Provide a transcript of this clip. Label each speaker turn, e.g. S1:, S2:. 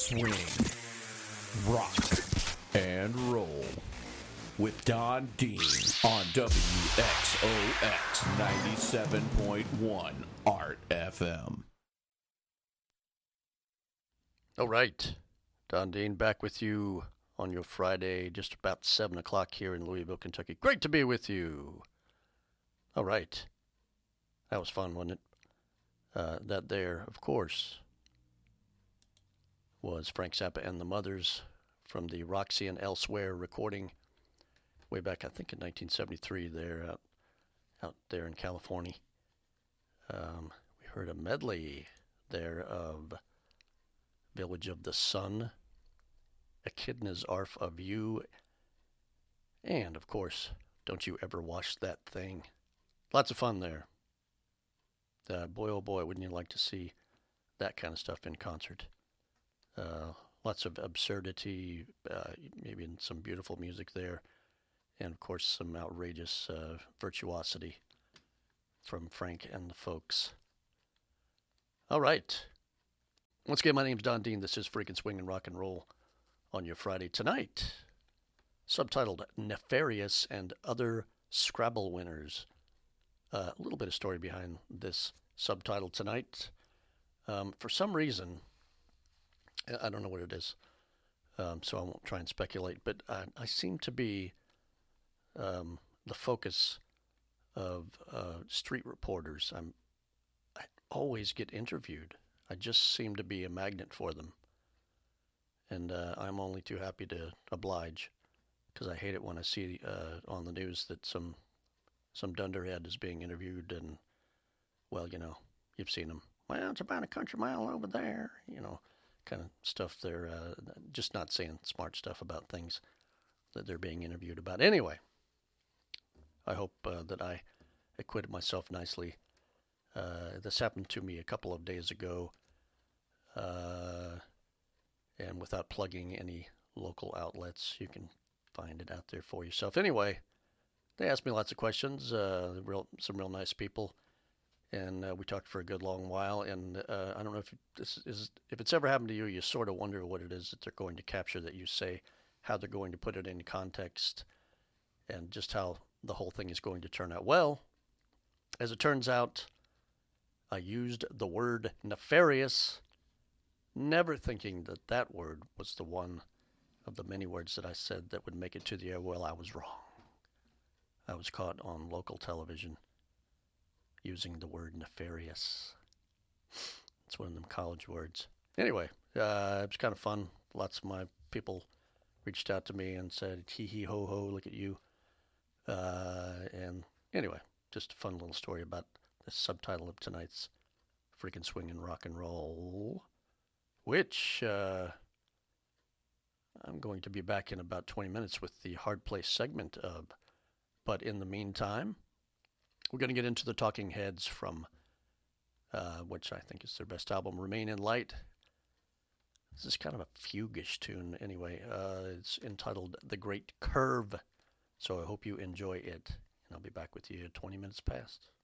S1: swing, rock, and roll with Don Dean on WXOX 97.1 Art FM.
S2: All right. Don Dean back with you on your Friday, just about 7 o'clock here in Louisville, Kentucky. Great to be with you. All right. That was fun, wasn't it? That there, of course, was Frank Zappa and the Mothers from the Roxy and Elsewhere recording way back, I think, in 1973 there out there in California. We heard a medley there of Village of the Sun, Echidna's Arf of You, and, of course, Don't You Ever Wash That Thing. Lots of fun there. Boy, oh boy, wouldn't you like to see that kind of stuff in concert. Lots of absurdity, maybe some beautiful music there, and, of course, some outrageous virtuosity from Frank and the folks. All right. Once again, my name's Don Dean. This is Freakin' Swing and Rock and Roll on your Friday. Tonight, subtitled Nefarious and Other Scrabble Winners. A little bit of story behind this subtitle tonight. For some reason, I don't know what it is, so I won't try and speculate, but I seem to be the focus of street reporters. I always get interviewed. I just seem to be a magnet for them. And I'm only too happy to oblige, because I hate it when I see on the news that some dunderhead is being interviewed, and, well, you know, you've seen them. Well, it's about a country mile over there, you know, kind of stuff. They're just not saying smart stuff about things that they're being interviewed about. Anyway, I hope that I acquitted myself nicely. This happened to me a couple of days ago, and without plugging any local outlets, you can find it out there for yourself. Anyway, they asked me lots of questions, some real nice people, and we talked for a good long while. And I don't know if it's ever happened to you, you sort of wonder what it is that they're going to capture that you say, how they're going to put it in context, and just how the whole thing is going to turn out. Well, as it turns out, I used the word nefarious, never thinking that that word was the one of the many words that I said that would make it to the air. Well, I was wrong. I was caught on local television using the word nefarious. It's one of them college words. Anyway, it was kind of fun. Lots of my people reached out to me and said, hee hee ho ho, look at you. And anyway, just a fun little story about the subtitle of tonight's Freakin' Swing and Rock and Roll, which I'm going to be back in about 20 minutes with the Hard Place segment of. But in the meantime, we're going to get into the Talking Heads from, which I think is their best album, Remain in Light. This is kind of a fuguish tune anyway. It's entitled The Great Curve. So I hope you enjoy it. And I'll be back with you at 20 minutes past.